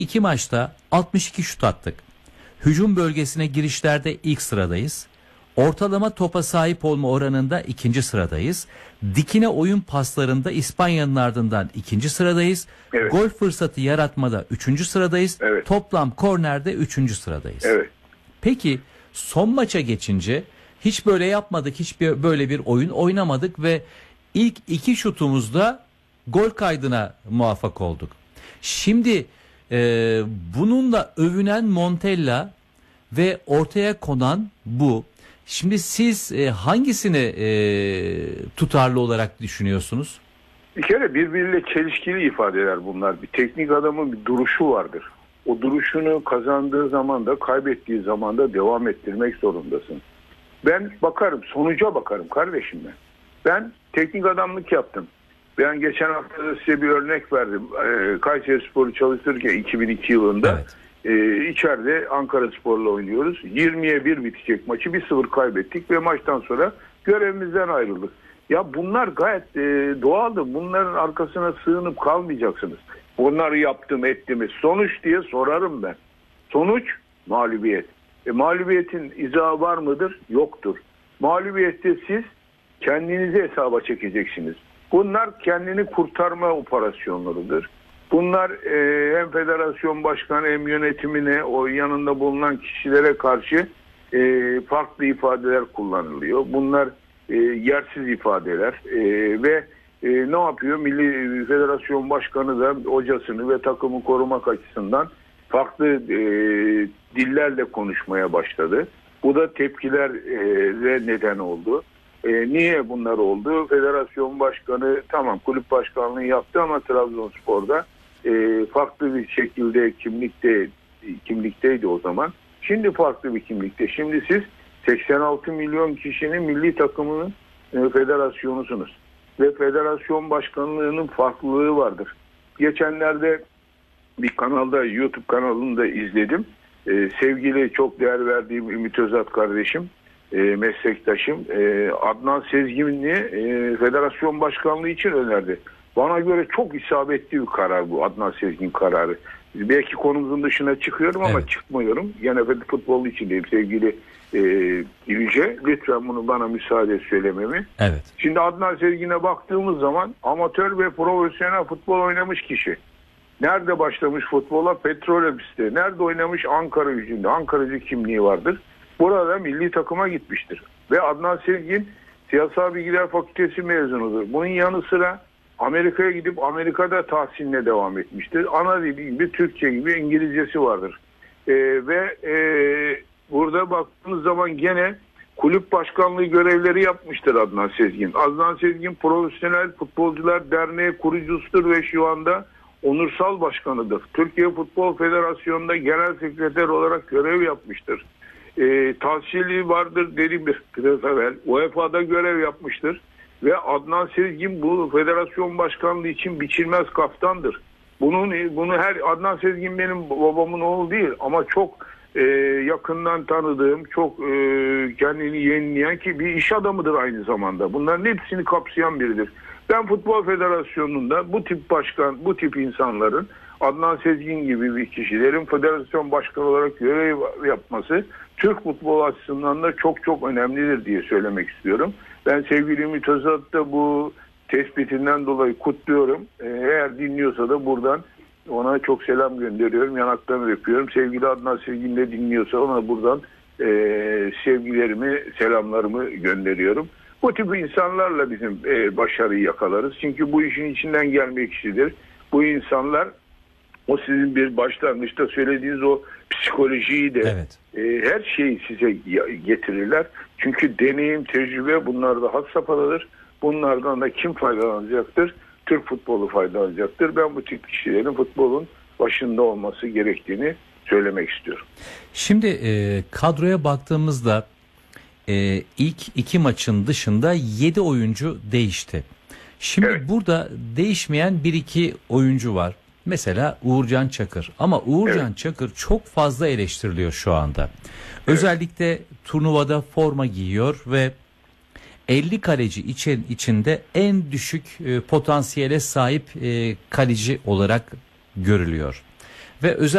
2 maçta 62 şut attık. Hücum bölgesine girişlerde ilk sıradayız. Ortalama topa sahip olma oranında 2. sıradayız. Dikine oyun paslarında İspanya'nın ardından 2. sıradayız. Evet. Gol fırsatı yaratmada 3. sıradayız. Evet. Toplam kornerde 3. sıradayız. Evet. Peki son maça geçince hiç böyle yapmadık, hiç böyle bir oyun oynamadık ve ilk 2 şutumuzda gol kaydına muvaffak olduk. Şimdi bununla övünen Montella ve ortaya konan bu. Şimdi siz hangisini tutarlı olarak düşünüyorsunuz? Bir kere birbiriyle çelişkili ifadeler bunlar. Bir teknik adamın bir duruşu vardır. O duruşunu kazandığı zaman da kaybettiği zaman da devam ettirmek zorundasın. Ben bakarım, sonuca bakarım kardeşim ben. Ben teknik adamlık yaptım. Ben geçen hafta da size bir örnek verdim. Kayserispor'u çalıştırırken 2002 yılında içeride Ankaraspor'la oynuyoruz. 20'ye 1 bitecek maçı 1-0 kaybettik ve maçtan sonra görevimizden ayrıldık. Ya bunlar gayet doğaldır. Bunların arkasına sığınıp kalmayacaksınız. Bunları yaptım ettim. Sonuç diye sorarım ben. Sonuç mağlubiyet. Mağlubiyetin izahı var mıdır? Yoktur. Mağlubiyette siz kendinizi hesaba çekeceksiniz. Bunlar kendini kurtarma operasyonlarıdır. Bunlar hem federasyon başkanı hem yönetimine, o yanında bulunan kişilere karşı farklı ifadeler kullanılıyor. Bunlar yersiz ifadeler ve ne yapıyor? Milli Federasyon Başkanı da hocasını ve takımı korumak açısından farklı dillerle konuşmaya başladı. Bu da tepkilere neden oldu. Niye bunlar oldu? Federasyon başkanı tamam kulüp başkanlığı yaptı ama Trabzonspor'da farklı bir şekilde kimlikteydi o zaman. Şimdi farklı bir kimlikte. Şimdi siz 86 milyon kişinin milli takımının federasyonusunuz. Ve federasyon başkanlığının farklılığı vardır. Geçenlerde bir kanalda, YouTube kanalında izledim. Sevgili, çok değer verdiğim Ümit Özat kardeşim, meslektaşım Adnan Sezgin'i federasyon başkanlığı için önerdi. Bana göre çok isabetli bir karar bu, Adnan Sezgin kararı. Belki konumuzun dışına çıkıyorum ama çıkmıyorum. Yine futbol içindeyim sevgili Yüce. Lütfen bunu bana müsaade söylememi. Evet. Şimdi Adnan Sezgin'e baktığımız zaman amatör ve profesyonel futbol oynamış kişi. Nerede başlamış futbola? Petrolofis'te. Nerede oynamış? Ankara Gücü'nde. Ankara'cı kimliği vardır. Burada milli takıma gitmiştir. Ve Adnan Sezgin Siyasal Bilgiler Fakültesi mezunudur. Bunun yanı sıra Amerika'ya gidip Amerika'da tahsiline devam etmiştir. Ana dili gibi Türkçe gibi İngilizcesi vardır. Burada baktığımız zaman gene kulüp başkanlığı görevleri yapmıştır Adnan Sezgin. Adnan Sezgin Profesyonel Futbolcular Derneği kurucusudur ve şu anda onursal başkanıdır. Türkiye Futbol Federasyonu'nda genel sekreter olarak görev yapmıştır. Tahsili vardır dedim biraz evvel. UEFA'da görev yapmıştır. Ve Adnan Sezgin bu federasyon başkanlığı için biçilmez kaftandır. Bunu Adnan Sezgin benim babamın oğlu değil ama çok yakından tanıdığım, çok kendini yenileyen ki bir iş adamıdır aynı zamanda. Bunların hepsini kapsayan biridir. Ben Futbol Federasyonu'nda bu tip başkan, bu tip insanların Adnan Sezgin gibi bir kişilerin federasyon başkanı olarak görev yapması Türk futbolu açısından da çok çok önemlidir diye söylemek istiyorum. Ben sevgili Ümit Özat da bu tespitinden dolayı kutluyorum. Eğer dinliyorsa da buradan ona çok selam gönderiyorum. Yanaklarını öpüyorum. Sevgili Adnan Sezgin de dinliyorsa ona buradan sevgilerimi, selamlarımı gönderiyorum. Bu tip insanlarla bizim başarıyı yakalarız. Çünkü bu işin içinden gelmek kişidir. Bu insanlar o sizin bir başlangıçta söylediğiniz o psikolojiyi de her şeyi size getirirler. Çünkü deneyim, tecrübe bunlarda had safhadadır. Bunlardan da kim faydalanacaktır? Türk futbolu faydalanacaktır. Ben bu tip kişilerin futbolun başında olması gerektiğini söylemek istiyorum. Şimdi kadroya baktığımızda ilk 2 maçın dışında 7 oyuncu değişti. Şimdi burada değişmeyen 1-2 oyuncu var. Mesela Uğurcan Çakır. Ama Uğurcan Çakır çok fazla eleştiriliyor şu anda. Özellikle turnuvada forma giyiyor ve 50 kaleci içinde en düşük potansiyele sahip kaleci olarak görülüyor. Ve özel